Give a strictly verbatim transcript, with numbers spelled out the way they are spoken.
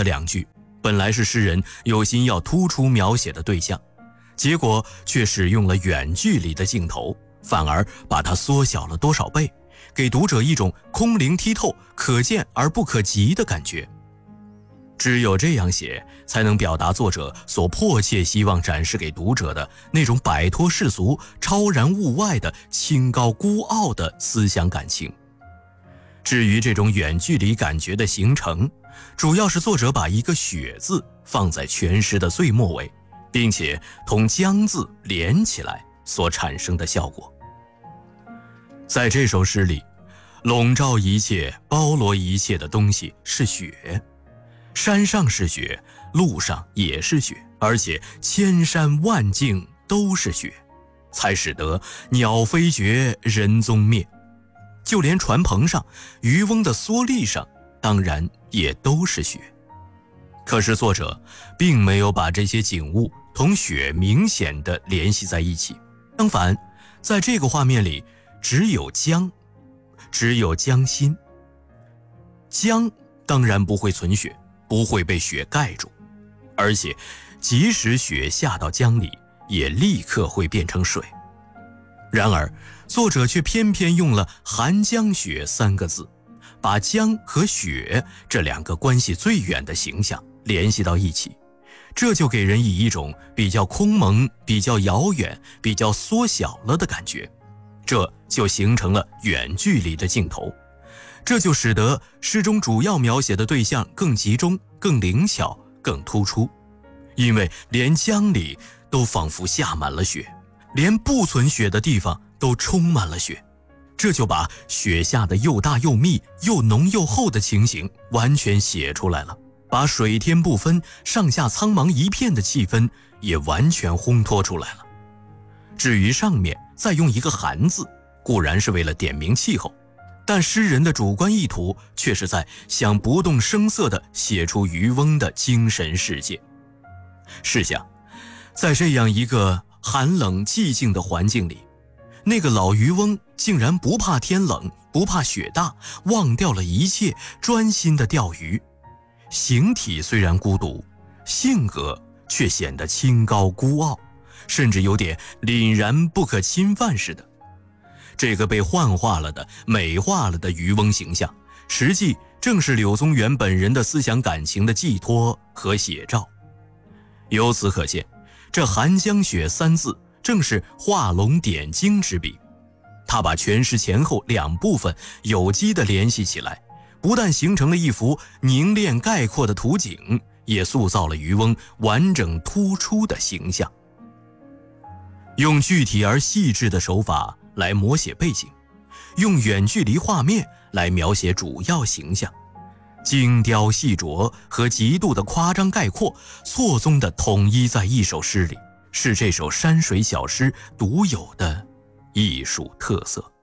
的两句，本来是诗人有心要突出描写的对象，结果却使用了远距离的镜头，反而把它缩小了多少倍，给读者一种空灵剔透、可见而不可及的感觉。只有这样写，才能表达作者所迫切希望展示给读者的那种摆脱世俗、超然物外的清高孤傲的思想感情。至于这种远距离感觉的形成，主要是作者把一个雪字放在全诗的最末尾，并且同将字连起来所产生的效果。在这首诗里，笼罩一切、包罗一切的东西是雪，山上是雪，路上也是雪，而且千山万径都是雪，才使得鸟飞绝，人踪灭。就连船棚上、渔翁的蓑笠上，当然也都是雪。可是作者并没有把这些景物同雪明显地联系在一起，相反，在这个画面里，只有江，只有江心。江当然不会存雪，不会被雪盖住，而且即使雪下到江里，也立刻会变成水。然而作者却偏偏用了寒江雪三个字，把江和雪这两个关系最远的形象联系到一起，这就给人以一种比较空蒙、比较遥远、比较缩小了的感觉，这就形成了远距离的镜头，这就使得诗中主要描写的对象更集中、更灵巧、更突出，因为连江里都仿佛下满了雪，连不存雪的地方都充满了雪，这就把雪下的又大又密、又浓又厚的情形完全写出来了，把水天不分、上下苍茫一片的气氛也完全烘托出来了。至于上面再用一个寒字，固然是为了点明气候，但诗人的主观意图却是在想不动声色地写出渔翁的精神世界。试想，在这样一个寒冷寂静的环境里，那个老渔翁竟然不怕天冷，不怕雪大，忘掉了一切，专心地钓鱼。形体虽然孤独，性格却显得清高孤傲，甚至有点凛然不可侵犯似的。这个被幻化了的、美化了的渔翁形象，实际正是柳宗元本人的思想感情的寄托和写照。由此可见，这寒江雪三字正是画龙点睛之笔，他把全诗前后两部分有机地联系起来，不但形成了一幅凝练概括的图景，也塑造了渔翁完整突出的形象。用具体而细致的手法来摹写背景，用远距离画面来描写主要形象，精雕细琢和极度的夸张概括错综地统一在一首诗里，是这首山水小诗独有的艺术特色。